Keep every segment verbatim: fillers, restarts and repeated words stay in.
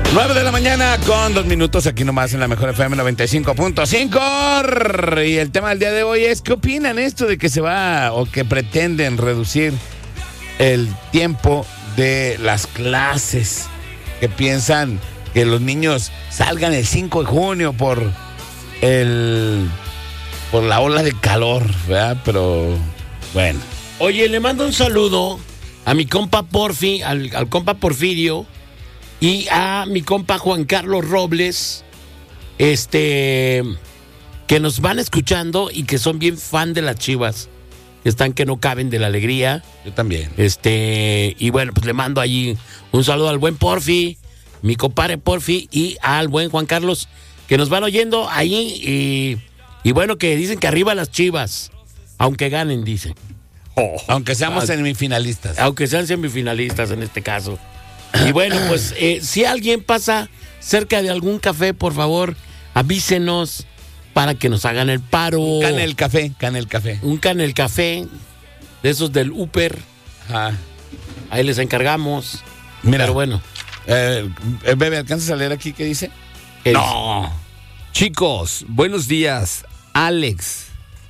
nueve de la mañana con dos minutos aquí nomás en la Mejor F M noventa y cinco punto cinco. Y el tema del día de hoy es: ¿qué opinan esto de que se va o que pretenden reducir el tiempo de las clases? Que piensan que los niños salgan el cinco de junio por el por la ola de calor, ¿verdad? Pero bueno. Oye, le mando un saludo a mi compa Porfi, al, al compa Porfirio y a mi compa Juan Carlos Robles, este, que nos van escuchando y que son bien fan de las Chivas. Están que no caben de la alegría. Yo también. Este, y bueno, pues le mando allí un saludo al buen Porfi, mi compadre Porfi, y al buen Juan Carlos, que nos van oyendo ahí. Y, y bueno, que dicen que arriba las Chivas, aunque ganen, dicen. Oh, aunque seamos ah, semifinalistas. Aunque sean semifinalistas en este caso. Y bueno, pues eh, si alguien pasa cerca de algún café, por favor, avísenos para que nos hagan el paro. Un Canel Café, Canel Café. Un Canel Café, de esos del Uber. Ajá. Ahí les encargamos. Mira, pero bueno. Eh, Bebe, ¿alcanzas a leer aquí qué dice? ¿Qué no. Dice? Chicos, buenos días. Alex,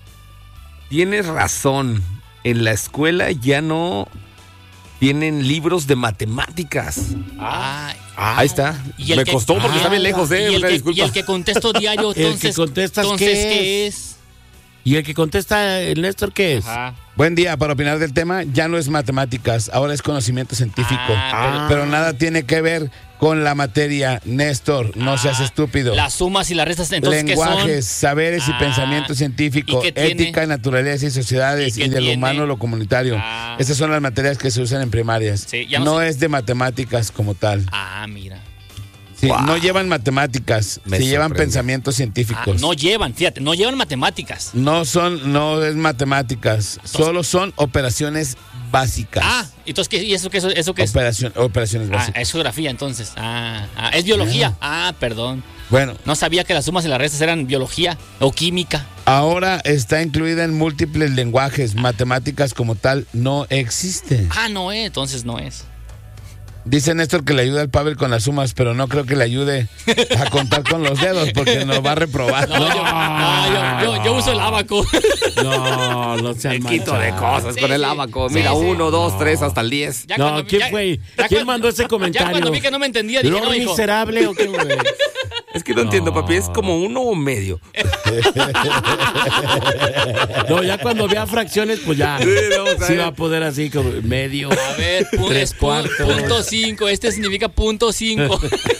tienes razón. En la escuela ya no tienen libros de matemáticas. Ah, ah ahí está. Me que, costó porque ah, está bien lejos de ¿y él. el, que, y el que contesto diario, entonces, el que contestas, entonces ¿qué, ¿qué es? es? ¿Y el que contesta el Néstor qué es? Ajá. Buen día, para opinar del tema, ya no es matemáticas, ahora es conocimiento científico. Ah, pero, pero nada tiene que ver con la materia, Néstor, no ah, seas estúpido. Las sumas y las restas, entonces, lenguajes, ¿qué son? saberes ah, y pensamiento científico, ¿y ética, naturaleza y sociedades, y, y de tiene? Lo humano lo comunitario. Ah. Esas son las materias que se usan en primarias. Sí, no no es de matemáticas como tal. Ah, mira. Sí, wow. No llevan matemáticas, Me se sorprende. Llevan pensamientos científicos. Ah, no llevan, fíjate, no llevan matemáticas. No son, no es matemáticas, entonces, solo son operaciones básicas. Ah, entonces, ¿qué, ¿y eso qué, eso, eso qué es? Operación, operaciones básicas. Ah, es geografía, entonces. Ah, ah es biología. Ah. ah, perdón. Bueno. No sabía que las sumas y las restas eran biología o química. Ahora está incluida en múltiples lenguajes, matemáticas como tal no existen. Ah, no es, entonces no es. Dice Néstor que le ayuda al Pavel con las sumas, pero no creo que le ayude a contar con los dedos porque nos va a reprobar. No, no, yo, no, yo, yo, yo uso el abaco. No, no sean el quito de cosas sí, con el abaco. Sí, Mira, sí, uno, sí. dos, no. tres, hasta el diez. Ya no, cuando, ¿quién ya, fue? ¿Quién cuando, mandó ese comentario? Ya cuando vi que no me entendía, dije, ¿Lo no, hijo. miserable o qué, güey? Es que no, no entiendo, papi, es como uno o medio. No, ya cuando vea fracciones, pues ya. Sí, vamos a sí va a poder así como medio. A ver, pu- tres cuartos. Punto cinco, este significa punto cinco.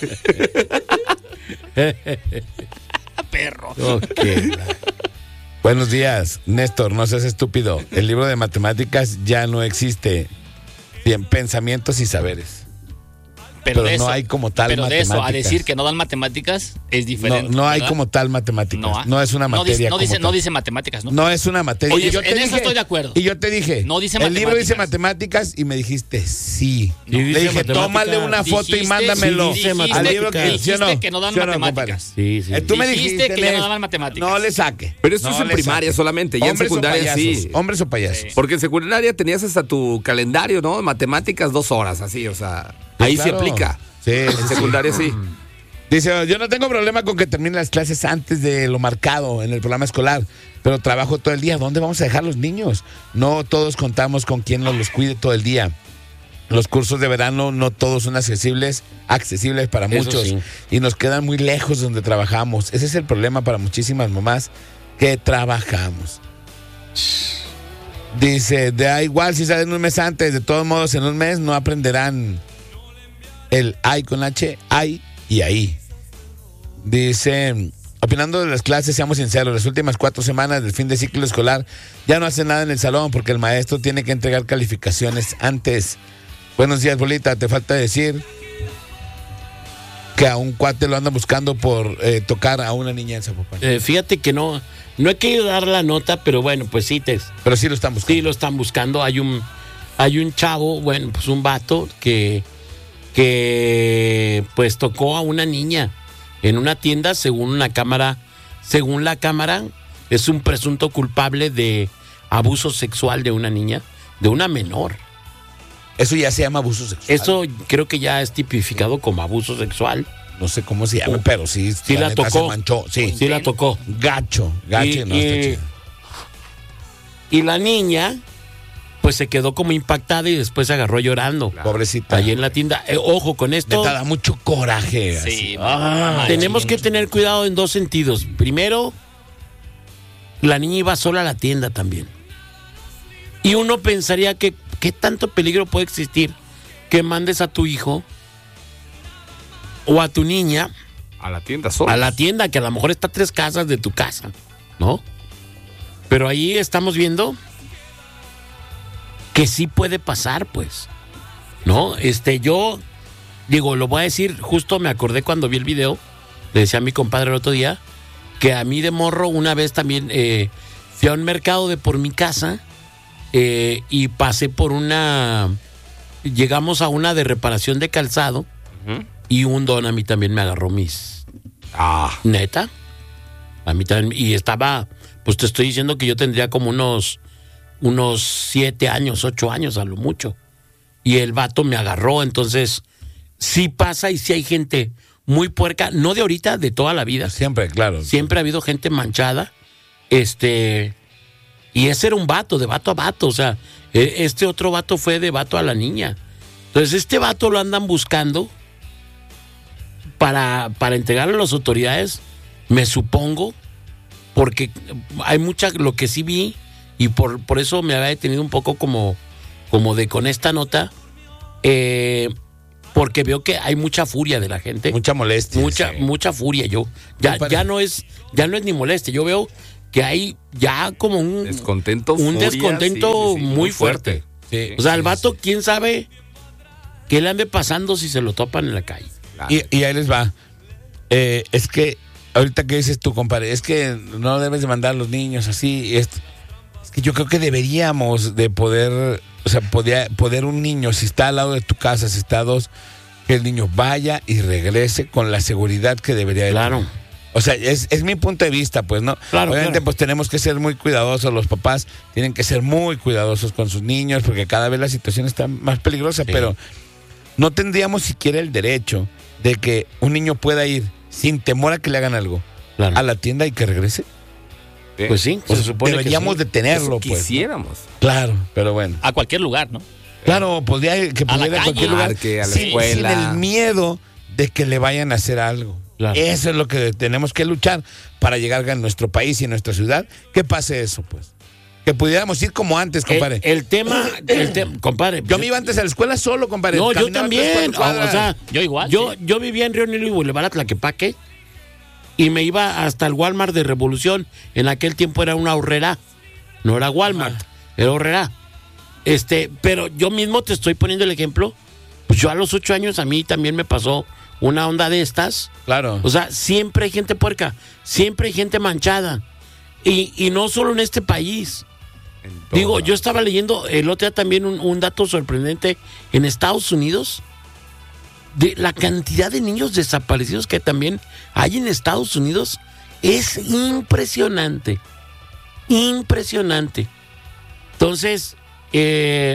Perro. Okay. Buenos días, Néstor, no seas estúpido. El libro de matemáticas ya no existe. Bien, pensamientos y saberes. Pero, pero de no eso, hay como tal pero matemáticas. Pero de eso a decir que no dan matemáticas es diferente. No, no hay como tal matemáticas. No, no es una materia. No dice, no dice, no dice matemáticas, ¿no? No es una materia. Oye, yo en te eso dije, estoy de acuerdo. Y yo te dije, no dice el libro dice matemáticas y me dijiste sí. No. Le dije, tómale una foto dijiste, y mándamelo. Sí, dijiste, al libro que, dijiste ¿sí no? que no dan ¿sí no, matemáticas. Sí, sí. Eh, tú me dijiste que ya no daban matemáticas. No le saque. Pero eso no es en primaria saque. solamente. Ya hombres en secundaria sí. Hombres o payasos. Sí. Porque en secundaria tenías hasta tu calendario, ¿no? Matemáticas dos horas, así, o sea. Ahí claro. se aplica. Sí, en secundaria sí. Dice, yo no tengo problema con que terminen las clases antes de lo marcado en el programa escolar, pero trabajo todo el día. ¿Dónde vamos a dejar los niños? No todos contamos con quien nos los cuide todo el día. Los cursos de verano no todos son accesibles, accesibles para Eso muchos sí. y nos quedan muy lejos de donde trabajamos. Ese es el problema para muchísimas mamás que trabajamos. Dice, da igual si salen un mes antes, de todos modos en un mes no aprenderán el ay con H, ay y ahí. Dice, opinando de las clases, seamos sinceros, las últimas cuatro semanas del fin de ciclo escolar ya no hacen nada en el salón porque el maestro tiene que entregar calificaciones antes. Buenos días, Bolita, te falta decir que a un cuate lo andan buscando por eh, tocar a una niña en Zapopan. Eh, fíjate que no, no he querido dar la nota, pero bueno, pues sí te... Pero sí lo están buscando. Sí lo están buscando, hay un, hay un chavo, bueno, pues un vato que... que pues tocó a una niña en una tienda, según una cámara, según la cámara, es un presunto culpable de abuso sexual de una niña, de una menor. Eso ya se llama abuso sexual. Eso creo que ya es tipificado como abuso sexual. No sé cómo se llama, pero sí. Sí la neta tocó. Se manchó. Sí. Sí la tocó. Gacho. Gacho. Y, no, y- está chido. y la niña, pues se quedó como impactada y después se agarró llorando. Pobrecita. Allí en la tienda. Eh, ojo con esto. Neta, da mucho coraje. así. Sí, Ah, Tenemos que tener cuidado en dos sentidos. Primero, la niña iba sola a la tienda también. Y uno pensaría que qué tanto peligro puede existir que mandes a tu hijo o a tu niña A la tienda sola. a la tienda, que a lo mejor está a tres casas de tu casa, ¿no? Pero ahí estamos viendo que sí puede pasar, pues, ¿no? Este, yo, digo, lo voy a decir, justo me acordé cuando vi el video, le decía a mi compadre el otro día, que a mí de morro una vez también eh, fui a un mercado de por mi casa eh, y pasé por una, llegamos a una de reparación de calzado Ujú. y un don a mí también me agarró mis, Ah, neta, a mí también, y estaba, pues te estoy diciendo que yo tendría como unos, unos siete años, ocho años a lo mucho, y el vato me agarró, entonces, sí pasa y sí hay gente muy puerca, no de ahorita, de toda la vida, Siempre, claro. siempre ha habido gente manchada, este, y ese era un vato, de vato a vato, o sea, e- este otro vato fue de vato a la niña, entonces este vato lo andan buscando para, para entregarlo a las autoridades, me supongo, porque hay mucha, lo que sí vi, y por, por eso me había detenido un poco como, como de con esta nota, eh, porque veo que hay mucha furia de la gente. Mucha molestia. Mucha, sí. mucha furia. Yo, ya, Compadre. ya no es, ya no es ni molestia. Yo veo que hay ya como un descontento. un furia, descontento sí, sí, sí, muy fuerte. Sí. O sea, el vato, quién sabe qué le ande pasando si se lo topan en la calle. Claro. Y, y ahí les va. Eh, es que, ahorita que dices tú, compadre, es que no debes de mandar a los niños así. y esto. Es que yo creo que deberíamos de poder, o sea, poder, poder un niño, si está al lado de tu casa, si está a dos, que el niño vaya y regrese con la seguridad que debería de Claro. tener. O sea, es, es mi punto de vista, pues, ¿no? Claro, Obviamente, claro. pues tenemos que ser muy cuidadosos, los papás tienen que ser muy cuidadosos con sus niños, porque cada vez la situación está más peligrosa, Sí. pero no tendríamos siquiera el derecho de que un niño pueda ir sin temor a que le hagan algo Claro. a la tienda y que regrese. Sí. Pues sí, O se sea, supone deberíamos que sí. de tenerlo, Eso pues. ¿no? quisiéramos. Claro, pero bueno. A cualquier lugar, ¿no? Claro, podría que A la pudiera ir a cualquier calle. lugar Parque, a la sin, escuela. sin el miedo de que le vayan a hacer algo. Claro. Eso es lo que tenemos que luchar para llegar a nuestro país y a nuestra ciudad. Que pase eso, pues. Que pudiéramos ir como antes, compadre. El, el tema, el tema, compadre. yo me iba antes a la escuela solo, compadre. No, yo Caminaba tres, también. cuatro O, cuadras. o sea, Yo igual, Yo, sí. yo vivía en Río Negro y Boulevard a Tlaquepaque y me iba hasta el Walmart de Revolución. En aquel tiempo era una horrera. No era Walmart, era horrera. Este, pero yo mismo te estoy poniendo el ejemplo. Pues yo a los ocho años a mí también me pasó una onda de estas. Claro. O sea, siempre hay gente puerca, siempre hay gente manchada. Y, y no solo en este país. En todo Digo, lado. yo estaba leyendo el otro día también un, un dato sorprendente. En Estados Unidos, de la cantidad de niños desaparecidos que también hay en Estados Unidos es impresionante. Impresionante. Entonces, eh,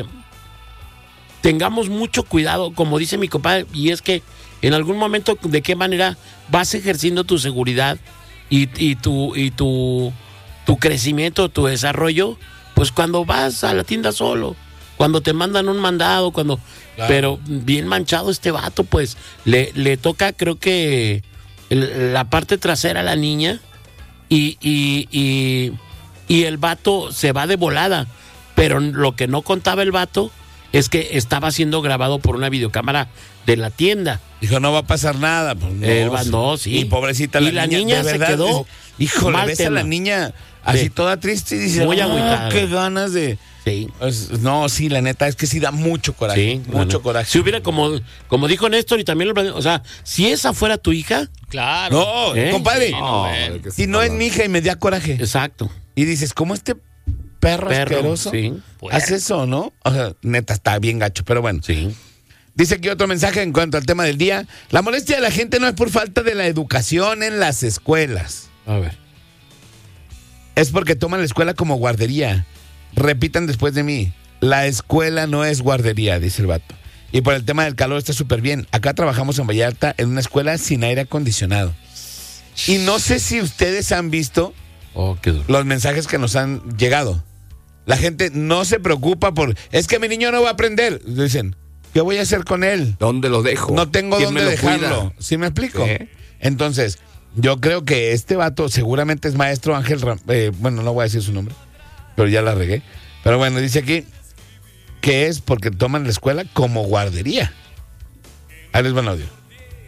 tengamos mucho cuidado, como dice mi compadre, y es que en algún momento, de qué manera vas ejerciendo tu seguridad y, y tu, y tu, tu crecimiento, tu desarrollo, pues cuando vas a la tienda solo, cuando te mandan un mandado, cuando... Claro. Pero bien manchado este vato, pues le, le toca, creo que el- la parte trasera a la niña y, y, y, y el vato se va de volada. Pero lo que no contaba el vato es que estaba siendo grabado por una videocámara de la tienda. Dijo, no va a pasar nada. Pues no, El va- no, sí. Y pobrecita la Y la niña. niña de se verdad, quedó es- Híjole, mal ves a tema. la niña así Sí. toda triste y dice, Muy "Ah, agüitada". qué ganas de... Sí. Pues, no, sí, la neta es que sí da mucho coraje. Sí, mucho bueno. coraje. Si hubiera, como, como dijo Néstor y también lo, o sea, si esa fuera tu hija, Claro. No, ¿Eh? compadre. Sí, no, No, bueno. ¿de qué Si estás no es hablando? mi hija y me da coraje. exacto. Y dices, ¿cómo este perro, Perro, asqueroso sí. hace eso, no? O sea, neta, está bien gacho, pero bueno. Sí. Dice aquí otro mensaje en cuanto al tema del día. La molestia de la gente no es por falta de la educación en las escuelas. A ver. Es porque toman la escuela como guardería. Repitan después de mí. la escuela no es guardería, dice el vato. Y por el tema del calor está súper bien. Acá trabajamos en Vallarta en una escuela sin aire acondicionado. Y no sé si ustedes han visto Oh, qué duro. los mensajes que nos han llegado. La gente no se preocupa por, es que mi niño no va a aprender. Dicen, ¿qué voy a hacer con él? ¿Dónde lo dejo? No tengo ¿Quién dónde me lo dejarlo. cuida? ¿Sí me explico? ¿Eh? Entonces, yo creo que este vato seguramente es maestro Ángel Ram- eh, bueno, no voy a decir su nombre, pero ya la regué. Pero bueno, dice aquí que es porque toman la escuela como guardería. Ahí les va el audio.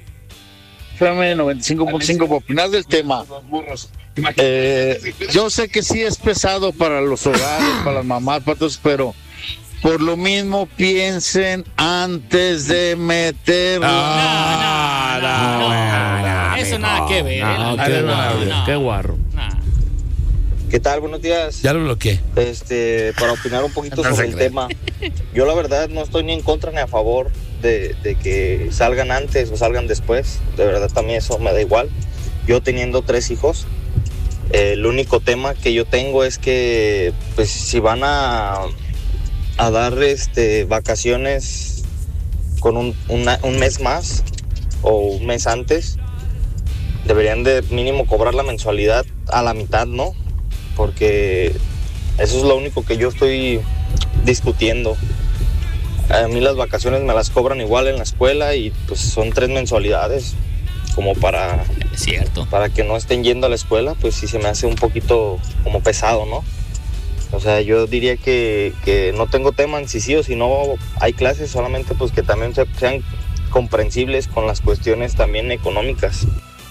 F M noventa y cinco punto cinco para opinar del tema. Eh, yo sé que sí es pesado para los hogares, para las mamás, para todos, pero por lo mismo piensen antes de meterlo. Ah, no, no, no, no, eso nada que ver. No, eh, qué no, guarro, no. qué guarro. Nah. ¿Qué tal? Buenos días. Ya lo bloqueé. Este, para opinar un poquito No se sobre el cree. tema. Yo la verdad no estoy ni en contra ni a favor de, de que salgan antes o salgan después. De verdad también eso me da igual. Yo teniendo tres hijos, eh, el único tema que yo tengo es que pues si van a, a dar este, vacaciones con un, una- un mes más o un mes antes, deberían de mínimo cobrar la mensualidad a la mitad, ¿no? Porque eso es lo único que yo estoy discutiendo. A mí las vacaciones me las cobran igual en la escuela y pues son tres mensualidades como para, Es cierto. para que no estén yendo a la escuela, pues sí se me hace un poquito como pesado, ¿no? O sea, yo diría que, que no tengo tema en si sí o si no hay clases, solamente pues que también se- sean comprensibles con las cuestiones también económicas.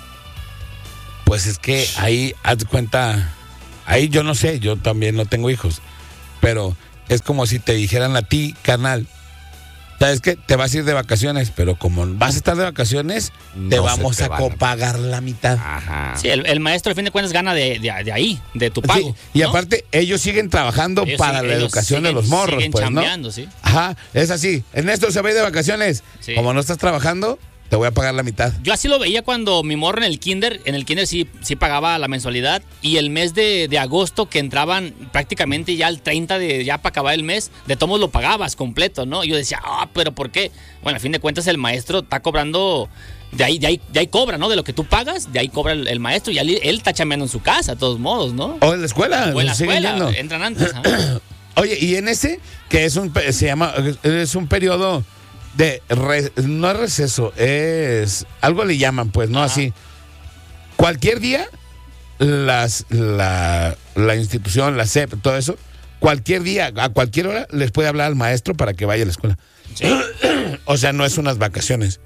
Pues es que ahí, haz de cuenta, ahí yo no sé, yo también no tengo hijos, pero es como si te dijeran a ti, carnal, ¿sabes qué? Te vas a ir de vacaciones, pero como vas a estar de vacaciones, te No vamos se te a van a- copagar la mitad. Ajá. Sí, el, el maestro, al fin de cuentas, gana de, de, de ahí, de tu Sí, pago. y ¿no? aparte, ellos siguen trabajando Ellos para sí- la ellos educación de siguen- los morros, siguen pues, ¿no? chambeando, sí. Ajá, es así. Ernesto se va a ir de vacaciones. Sí. Como no estás trabajando, te voy a pagar la mitad. Yo así lo veía cuando mi morro en el kinder, en el kinder sí, sí pagaba la mensualidad y el mes de, de agosto que entraban prácticamente ya el treinta de ya para acabar el mes, de todos lo pagabas completo, ¿no? Y yo decía, ah, pero ¿por qué? Bueno, a fin de cuentas el maestro está cobrando, de ahí, de ahí, de ahí cobra, ¿no? De lo que tú pagas, de ahí cobra el, el maestro y él, él está chambeando en su casa, de todos modos, ¿no? O en la escuela. O en la siguen escuela, yendo. entran antes. ¿ah? Oye, y en ese, que es un, pe- se llama, es un periodo de, re- no es receso, es, algo le llaman, pues, ¿no? Ajá. Así. Cualquier día, las, la, la institución, la S E P, todo eso, cualquier día, a cualquier hora, les puede hablar al maestro para que vaya a la escuela. Sí. O sea, no es unas vacaciones.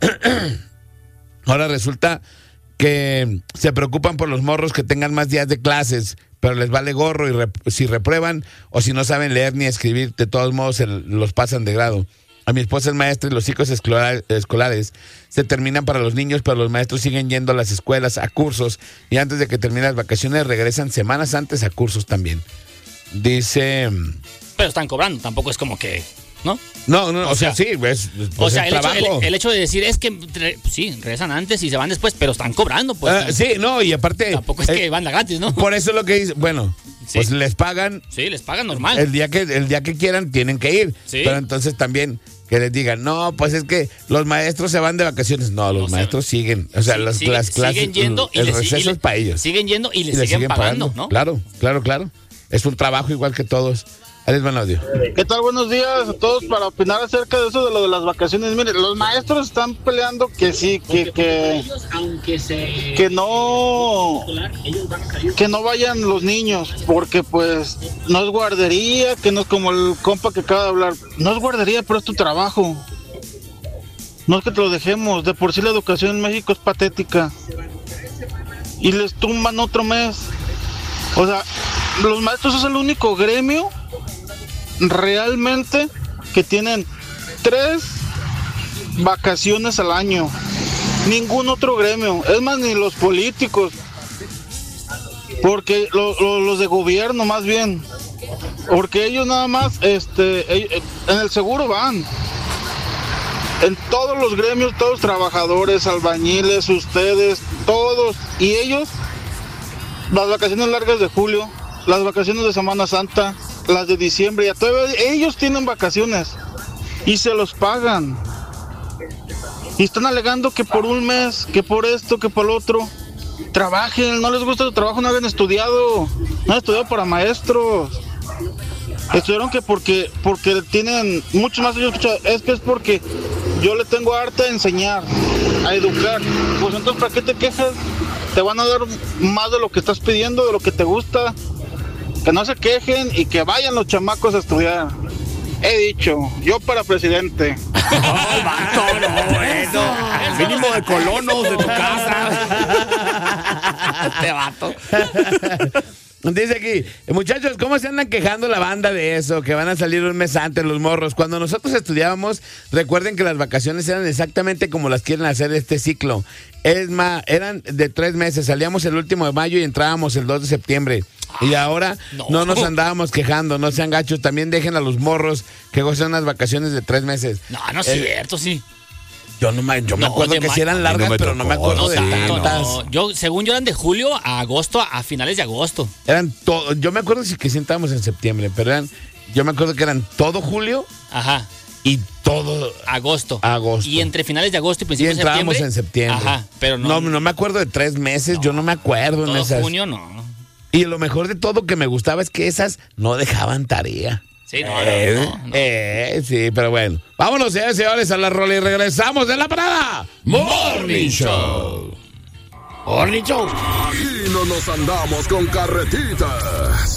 Ahora resulta que se preocupan por los morros que tengan más días de clases, pero les vale gorro y rep- si reprueban o si no saben leer ni escribir, de todos modos se l- los pasan de grado. A mi esposa es maestra y los ciclos escolar- escolares se terminan para los niños, pero los maestros siguen yendo a las escuelas, a cursos, y antes de que terminen las vacaciones regresan semanas antes a cursos también. Dice... Pero están cobrando, tampoco es como que, ¿no? No, no, o, O sea, sea, sí, es, O pues sea, es el hecho, trabajo. el, el hecho de decir es que, re- sí, regresan antes y se van después, pero están cobrando, pues. Ah, sí, no, y aparte... Tampoco es eh, que van de gratis, ¿no? Por eso es lo que dice, bueno, Sí. pues les pagan Sí, les pagan normal. el día que el día que quieran tienen que ir, Sí. pero entonces también que les digan, no, pues es que los maestros se van de vacaciones. No, los No se maestros siguen, o sea, Sí, las, siguen- las clases, siguen yendo y el les- y receso le- es para ellos. Siguen yendo y Y les les siguen, pagando, ¿no? Claro, claro, claro. Es un trabajo igual que todos. Ahí les va el audio. ¿Qué tal? Buenos días a todos para opinar acerca de eso de lo de las vacaciones. Miren, los maestros están peleando que sí, que, que, que no, que no vayan los niños, porque pues no es guardería, que no es como el compa que acaba de hablar. No es guardería, pero es tu trabajo. No es que te lo dejemos, de por sí la educación en México es patética. Y les tumban otro mes. O sea, los maestros es el único gremio realmente que tienen tres vacaciones al año. Ningún otro gremio, es más, ni los políticos, porque lo- lo- los de gobierno más bien, porque ellos nada más este eh, en el seguro van. En todos los gremios, todos los trabajadores, albañiles, ustedes, todos, y ellos, las vacaciones largas de julio, las vacaciones de Semana Santa, las de diciembre, ya todavía ellos tienen vacaciones y se los pagan. Y están alegando que por un mes, que por esto, que por lo otro. Trabajen, no les gusta su trabajo, no hayan estudiado, no han estudiado para maestros. Estudiaron que porque porque tienen mucho más. Yo escucho, es que es porque yo le tengo arte a enseñar, a educar. Pues entonces, ¿para qué te quejas? Te van a dar más de lo que estás pidiendo, de lo que te gusta. Que no se quejen y que vayan los chamacos a estudiar. He dicho, yo para presidente. ¡Oh, vato, no, bueno! Mínimo de colonos de tu casa. Este vato. Dice aquí, muchachos, ¿cómo se andan quejando la banda de eso? Que van a salir un mes antes los morros. Cuando nosotros estudiábamos, recuerden que las vacaciones eran exactamente como las quieren hacer este ciclo. Es más, eran de tres meses. Salíamos el último de mayo y entrábamos el dos de septiembre. Y ahora no, no nos andábamos quejando, no sean gachos. También dejen a los morros que gozan unas vacaciones de tres meses. No, no es eh, cierto, sí. Yo no me, yo me No, acuerdo de que ma- sí eran largas, no me pero tocó, no me acuerdo No de tanto, tantas. no. Yo, según yo, eran de julio a agosto, a finales de agosto. Eran todo, yo me acuerdo sí que sí estábamos en septiembre, pero eran, yo me acuerdo que eran todo julio Ajá. y todo Agosto. agosto. Y entre finales de agosto y Y principios de entrábamos septiembre. en septiembre. Ajá, pero no. No, no me acuerdo de tres meses, yo no me acuerdo en todo esas. junio no. Y lo mejor de todo que me gustaba es que esas no dejaban tarea. Sí, no, Eh, no, no, no. eh, sí, pero bueno. Vámonos, señores y señores, a la rola y regresamos de la parada. Morning Show. Morning Show. Aquí no nos andamos con carretitas.